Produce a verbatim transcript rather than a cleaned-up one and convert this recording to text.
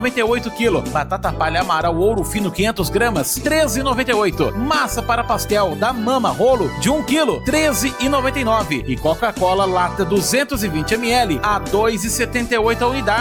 noventa e oito quilo. Batata palha Amaral Ouro Fino quinhentas gramas, treze e noventa e oito. Massa para pastel da Mama Rolo de um quilo, treze e noventa e nove. E Coca-Cola lata duzentos e vinte mililitros a dois e setenta e oito a unidade.